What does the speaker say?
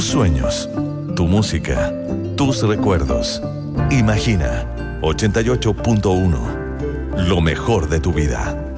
tus sueños, tu música, tus recuerdos. Imagina 88.1, lo mejor de tu vida.